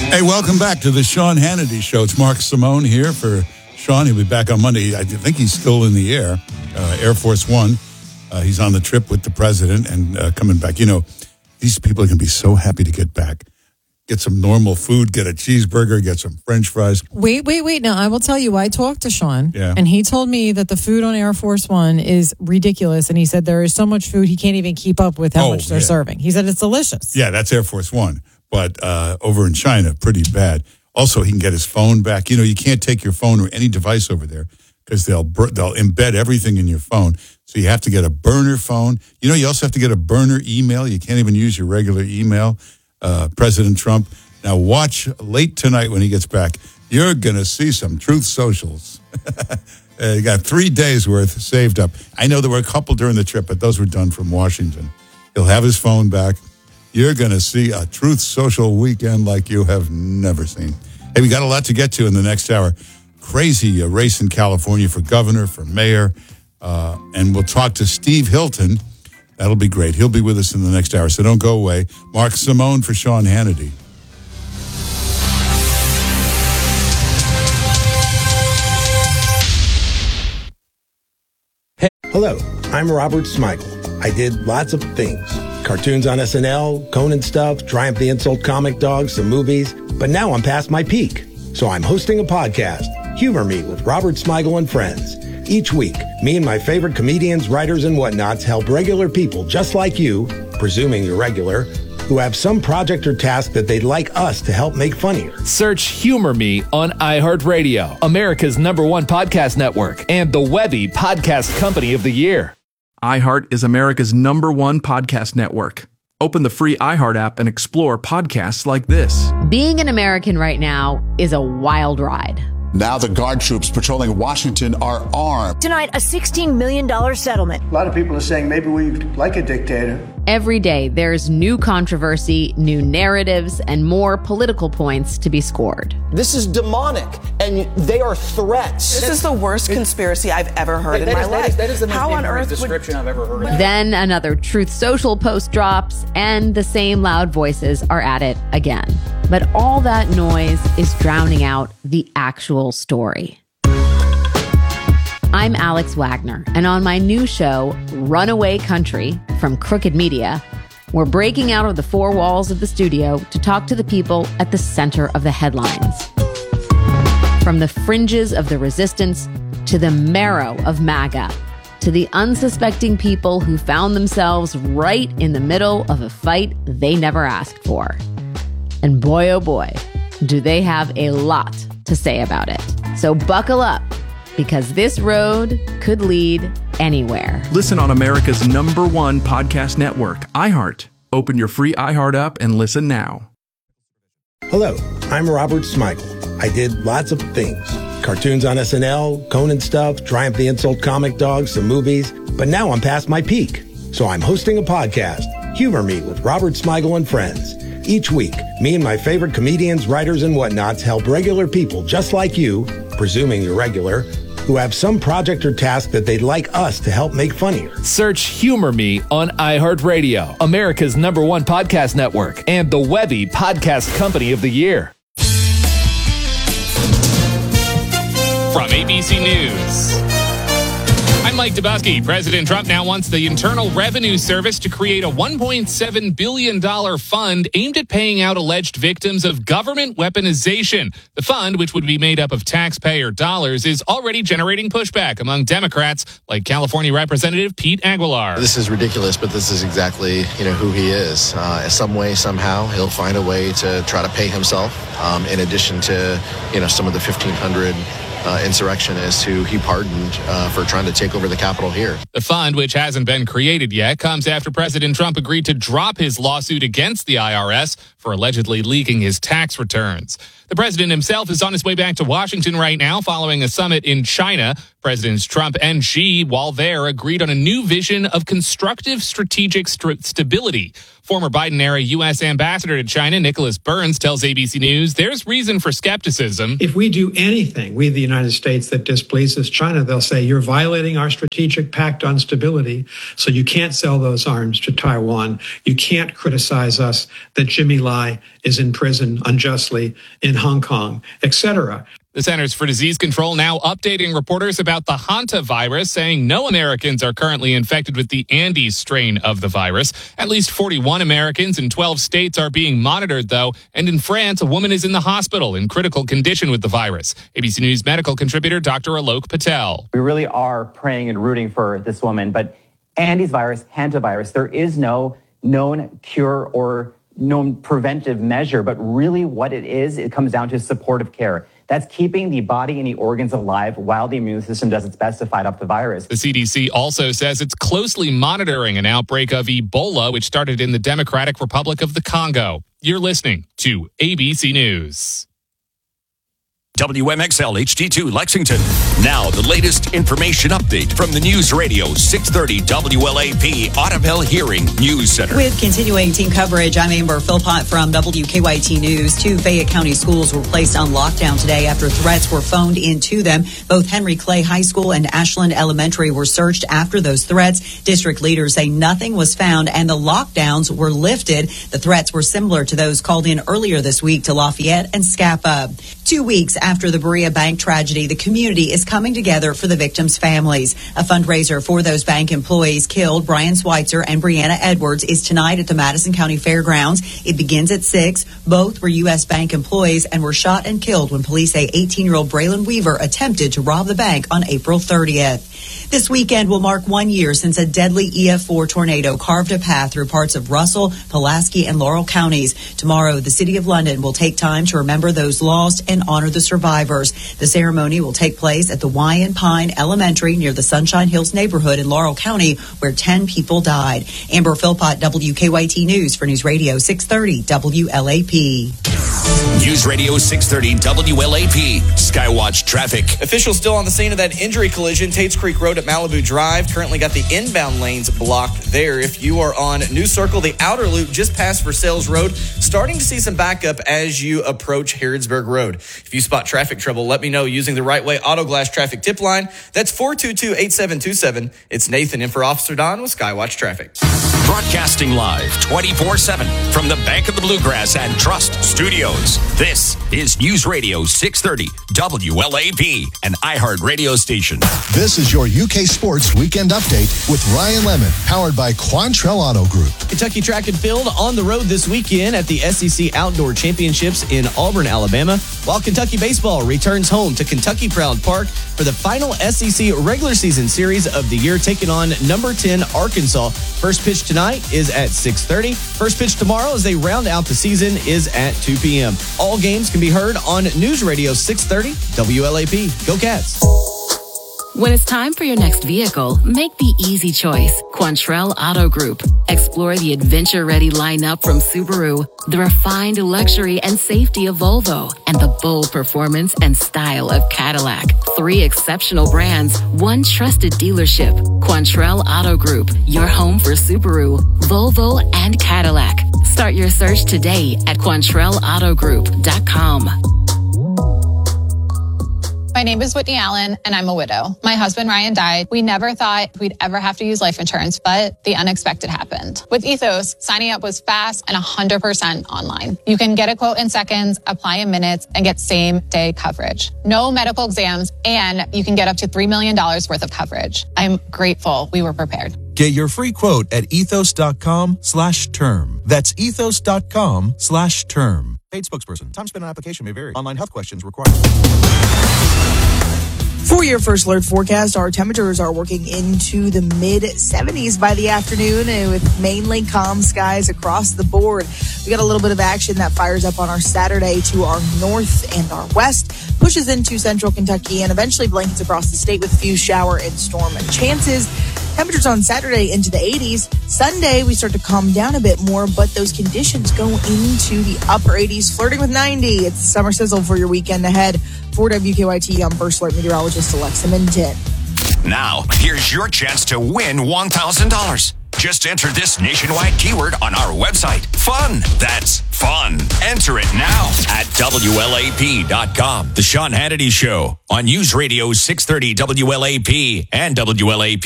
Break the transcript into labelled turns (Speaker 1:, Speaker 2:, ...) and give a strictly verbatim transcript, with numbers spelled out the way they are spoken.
Speaker 1: Hey, welcome back to the Sean Hannity Show. It's Mark Simone here for Sean. He'll be back on Monday. I think he's still in the air, uh, Air Force One. Uh, he's on the trip with the president and uh, coming back. You know, these people are going to be so happy to get back. Get some normal food, get a cheeseburger, get some French fries.
Speaker 2: Wait, wait, wait. Now, I will tell you, I talked to Sean,
Speaker 1: yeah.
Speaker 2: and he told me that the food on Air Force One is ridiculous. And he said there is so much food, he can't even keep up with how
Speaker 1: oh,
Speaker 2: much they're
Speaker 1: yeah.
Speaker 2: serving. He said it's delicious.
Speaker 1: Yeah, that's Air Force One. But uh, over in China, pretty bad. Also, he can get his phone back. You know, you can't take your phone or any device over there because they'll they'll embed everything in your phone. So you have to get a burner phone. You know, you also have to get a burner email. You can't even use your regular email. Uh, President Trump. Now watch late tonight when he gets back. You're going to see some Truth Socials. uh, you got three days worth saved up. I know there were a couple during the trip, but those were done from Washington. He'll have his phone back. You're going to see a Truth Social weekend like you have never seen. Hey, we got a lot to get to in the next hour. Crazy uh, race in California for governor, for mayor. Uh, and we'll talk to Steve Hilton. That'll be great. He'll be with us in the next hour, so don't go away. Mark Simone for Sean Hannity.
Speaker 3: Hello, I'm Robert Smigel. I did lots of things. Cartoons on S N L, Conan stuff, Triumph the Insult comic dog, some movies. But now I'm past my peak. So I'm hosting a podcast, Humor Me with Robert Smigel and Friends. Each week, me and my favorite comedians, writers, and whatnots help regular people just like you, presuming you're regular, who have some project or task that they'd like us to help make funnier.
Speaker 4: Search Humor Me on iHeartRadio, America's number one podcast network, and the Webby Podcast Company of the Year.
Speaker 5: iHeart is America's number one podcast network. Open the free iHeart app and explore podcasts like this.
Speaker 6: Being an American right now is a wild ride.
Speaker 7: Now the guard troops patrolling Washington are armed.
Speaker 8: Tonight, a sixteen million dollars settlement.
Speaker 9: A lot of people are saying maybe we like a dictator.
Speaker 6: Every day, there's new controversy, new narratives, and more political points to be scored.
Speaker 10: This is demonic, and they are threats.
Speaker 11: This is the worst conspiracy I've ever heard in my
Speaker 10: is,
Speaker 11: life.
Speaker 10: That is, that is the most
Speaker 11: How on earth
Speaker 10: description
Speaker 11: would...
Speaker 10: I've ever heard.
Speaker 6: Then another Truth Social post drops, and the same loud voices are at it again. But all that noise is drowning out the actual story. I'm Alex Wagner, and on my new show, Runaway Country, from Crooked Media, we're breaking out of the four walls of the studio to talk to the people at the center of the headlines. From the fringes of the resistance to the marrow of MAGA, to the unsuspecting people who found themselves right in the middle of a fight they never asked for. And boy, oh boy, do they have a lot to say about it. So buckle up, because this road could lead anywhere.
Speaker 5: Listen on America's number one podcast network, iHeart. Open your free iHeart app and listen now.
Speaker 3: Hello, I'm Robert Smigel. I did lots of things. Cartoons on S N L, Conan stuff, Triumph the Insult comic dog, some movies. But now I'm past my peak. So I'm hosting a podcast, Humor Me with Robert Smigel and Friends. Each week, me and my favorite comedians, writers, and whatnots help regular people just like you, presuming you're regular, who have some project or task that they'd like us to help make funnier.
Speaker 4: Search Humor Me on iHeartRadio, America's number one podcast network, and the Webby Podcast Company of the Year.
Speaker 12: From A B C News, I'm Mike Dubowski. President Trump now wants the Internal Revenue Service to create a one point seven billion dollars fund aimed at paying out alleged victims of government weaponization. The fund, which would be made up of taxpayer dollars, is already generating pushback among Democrats like California Representative Pete Aguilar.
Speaker 13: This is ridiculous, but this is exactly, you know, who he is. Uh, some way, somehow, he'll find a way to try to pay himself, um, in addition to, you know, some of the fifteen hundred Uh, insurrectionists who he pardoned uh, for trying to take over the Capitol here.
Speaker 12: The fund, which hasn't been created yet, comes after President Trump agreed to drop his lawsuit against the I R S for allegedly leaking his tax returns. The president himself is on his way back to Washington right now following a summit in China. Presidents Trump and Xi, while there, agreed on a new vision of constructive strategic st- stability. Former Biden-era U S ambassador to China, Nicholas Burns, tells A B C News there's reason for skepticism.
Speaker 14: If we do anything, we the United States, that displeases China, they'll say you're violating our strategic pact on stability, so you can't sell those arms to Taiwan. You can't criticize us that Jimmy Lai is in prison unjustly in Hong Kong, et cetera.
Speaker 12: The Centers for Disease Control now updating reporters about the hantavirus, saying no Americans are currently infected with the Andes strain of the virus. At least forty-one Americans in twelve states are being monitored, though. And in France, a woman is in the hospital in critical condition with the virus. A B C News medical contributor Doctor Alok Patel.
Speaker 15: We really are praying and rooting for this woman, but Andes virus, hantavirus, there is no known cure or known preventive measure, but really what it is, it comes down to supportive care. That's keeping the body and the organs alive while the immune system does its best to fight off the virus.
Speaker 12: The C D C also says it's closely monitoring an outbreak of Ebola, which started in the Democratic Republic of the Congo. You're listening to A B C News.
Speaker 16: W M X L H D two Lexington. Now, the latest information update from the News Radio six thirty W L A P Audubon Hearing News Center.
Speaker 17: With continuing team coverage, I'm Amber Philpott from W K Y T News. Two Fayette County schools were placed on lockdown today after threats were phoned into them. Both Henry Clay High School and Ashland Elementary were searched after those threats. District leaders say nothing was found and the lockdowns were lifted. The threats were similar to those called in earlier this week to Lafayette and Scapa. Two weeks after the Berea Bank tragedy, the community is coming together for the victims' families. A fundraiser for those bank employees killed, Brian Schweitzer and Brianna Edwards, is tonight at the Madison County Fairgrounds. It begins at six. Both were U S Bank employees and were shot and killed when police say eighteen-year-old Braylon Weaver attempted to rob the bank on April thirtieth. This weekend will mark one year since a deadly E F four tornado carved a path through parts of Russell, Pulaski, and Laurel counties. Tomorrow, the City of London will take time to remember those lost and honor the survivors. The ceremony will take place at the Wyan Pine Elementary near the Sunshine Hills neighborhood in Laurel County, where ten people died. Amber Philpott, W K Y T News for News Radio six thirty W L A P.
Speaker 16: News Radio six thirty W L A P. Skywatch traffic.
Speaker 18: Officials still on the scene of that injury collision, Tates Creek Road at Malibu Drive. Currently got the inbound lanes blocked there. If you are on New Circle, the outer loop just past Versailles Road, starting to see some backup as you approach Harrodsburg Road. If you spot traffic trouble, let me know using the Right Way Auto Glass traffic tip line. That's four two two, eight seven two seven. It's Nathan in for Officer Don with Skywatch Traffic.
Speaker 16: Broadcasting live twenty-four seven from the Bank of the Bluegrass and Trust Studios. This is News Radio six thirty W L A P, an iHeart radio station.
Speaker 19: This is your U K Sports Weekend Update with Ryan Lemon, powered by Quantrell Auto Group.
Speaker 20: Kentucky Track and Field on the road this weekend at the S E C Outdoor Championships in Auburn, Alabama, while Kentucky Baseball returns home to Kentucky Proud Park for the final S E C regular season series of the year, taking on number ten Arkansas. First pitch tonight is at six thirty. First pitch tomorrow as they round out the season is at two p.m. All games can be heard on News Radio six thirty W L A P. Go Cats!
Speaker 21: When it's time for your next vehicle, make the easy choice. Quantrell Auto Group. Explore the adventure-ready lineup from Subaru, the refined luxury and safety of Volvo, and the bold performance and style of Cadillac. Three exceptional brands, one trusted dealership. Quantrell Auto Group, your home for Subaru, Volvo, and Cadillac. Start your search today at Quantrell Auto Group dot com.
Speaker 22: My name is Whitney Allen, and I'm a widow. My husband, Ryan, died. We never thought we'd ever have to use life insurance, but the unexpected happened. With Ethos, signing up was fast and one hundred percent online. You can get a quote in seconds, apply in minutes, and get same-day coverage. No medical exams, and you can get up to three million dollars worth of coverage. I'm grateful we were prepared.
Speaker 23: Get your free quote at ethos.com slash term. That's ethos.com slash term. Paid spokesperson. Time spent on application may vary. Online health questions required.
Speaker 24: For your first alert forecast, our temperatures are working into the mid seventies by the afternoon and with mainly calm skies across the board. We got a little bit of action that fires up on our Saturday to our north and our west, pushes into central Kentucky, and eventually blankets across the state with a few shower and storm chances. Temperatures on Saturday into the eighties. Sunday, we start to calm down a bit more, but those conditions go into the upper eighties, flirting with ninety. It's summer sizzle for your weekend ahead. For W K Y T, I'm First Alert Meteorologist Alexa Minton.
Speaker 16: Now, here's your chance to win one thousand dollars. Just enter this nationwide keyword on our website. Fun. That's fun. Enter it now at W L A P dot com. The Sean Hannity Show on News Radio six thirty W L A P and W L A P.